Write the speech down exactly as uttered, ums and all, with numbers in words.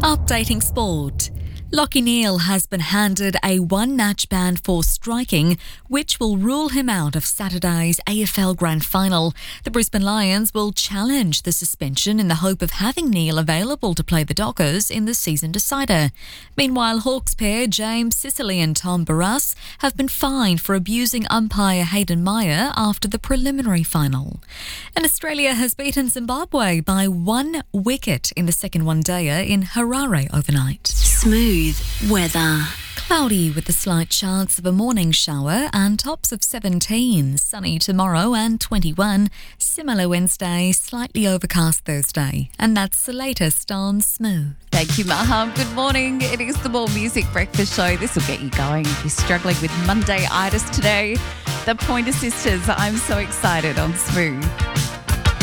Updating sport. Lachie Neale has been handed a one-match ban for striking, which will rule him out of Saturday's A F L Grand Final. The Brisbane Lions will challenge the suspension in the hope of having Neale available to play the Dockers in the season decider. Meanwhile, Hawks pair James Sicily and Tom Barrass have been fined for abusing umpire Hayden Meyer after the preliminary final. And Australia has beaten Zimbabwe by one wicket in the second one-dayer in Harare overnight. Smooth weather. Cloudy with a slight chance of a morning shower and tops of seventeen. Sunny tomorrow and twenty-one. Similar Wednesday, slightly overcast Thursday. And that's the latest on Smooth. Thank you, Maham. Good morning. It is the More Music Breakfast Show. This will get you going if you're struggling with Monday-itis today. The Pointer Sisters. I'm so excited on Smooth.